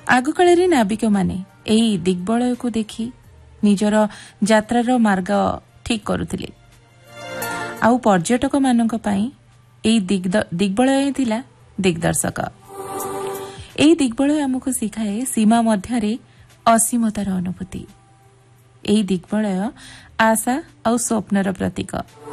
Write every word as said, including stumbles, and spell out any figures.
आगकाଳରେ नाविक माने एई दिग्बलय को देखि निजर यात्रार मार्ग ठीक करुथिले। आउ पर्यटक मानक पई एई दिग्बलय थिला दिग्दर्शक। एई दिग्बलय हमकु सिखाए सीमा मध्यरे असीमतार अनुभूति। एई दिग्बलय आशा और स्वप्नर प्रतीक।